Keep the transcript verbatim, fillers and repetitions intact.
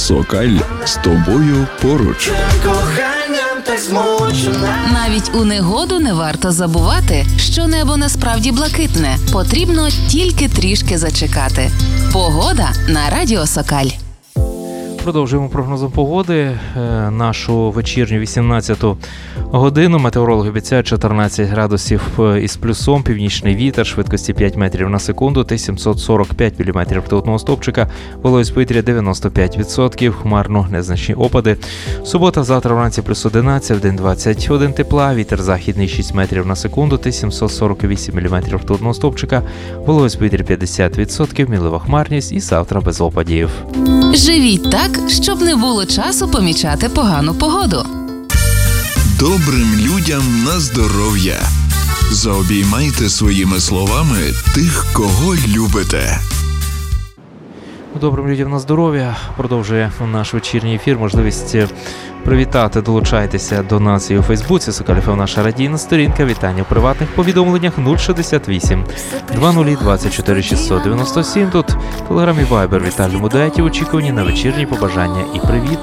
Сокаль з тобою поруч. Навіть у негоду не варто забувати, що небо насправді блакитне. Потрібно тільки трішки зачекати. Погода на радіо Сокаль. Продовжуємо прогнозом погоди. Нашу вечірню вісімнадцяту годину метеорологи обіцяють чотирнадцять градусів із плюсом, північний вітер, швидкості п'ять метрів на секунду та сімсот сорок п'ять міліметрів ртутного стовпчика, вологість повітря дев'яносто п'ять відсотків, хмарно, незначні опади. Субота, завтра вранці плюс одинадцять, вдень двадцять один тепла, вітер західний шість метрів на секунду та сімсот сорок вісім міліметрів ртутного стовпчика, вологість повітря п'ятдесят відсотків, мінлива хмарність і завтра без опадів. Живіть так, щоб не було часу помічати погану погоду. Добрим людям на здоров'я. Заобіймайте своїми словами тих, кого любите. Добрим людям на здоров'я. Продовжує наш вечірній ефір. Можливість привітати, долучайтеся до нас і у Фейсбуці. Сокаль еф ем наша радійна сторінка. Вітання у приватних повідомленнях нуль шістдесят вісім двадцять двадцять чотири шістсот дев'яносто сім. Тут Телеграм і Вайбер. Вітальному дуеті очікувані на вечірні побажання і привіти.